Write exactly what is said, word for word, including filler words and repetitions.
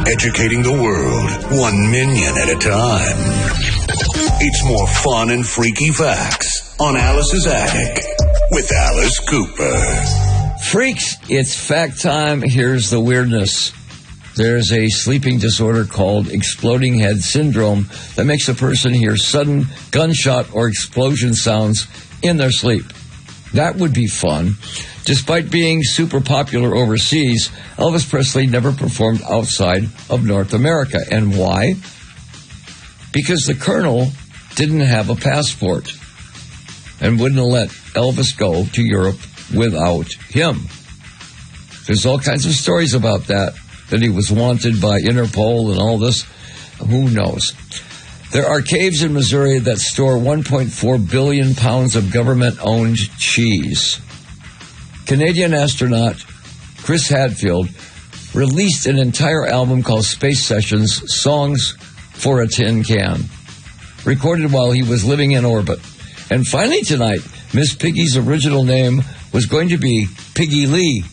educating the world, one minion at a time. It's more fun and freaky facts on Alice's Attic with Alice Cooper. Freaks, it's fact time. Here's the weirdness. There's a sleeping disorder called exploding head syndrome that makes a person hear sudden gunshot or explosion sounds in their sleep. That would be fun. Despite being super popular overseas, Elvis Presley never performed outside of North America. And why? Because the Colonel didn't have a passport and wouldn't let Elvis go to Europe without him. There's all kinds of stories about that, that he was wanted by Interpol and all this. Who knows? There are caves in Missouri that store one point four billion pounds of government-owned cheese. Canadian astronaut Chris Hadfield released an entire album called Space Sessions, Songs for a Tin Can, recorded while he was living in orbit. And finally tonight, Miss Piggy's original name was going to be Piggy Lee.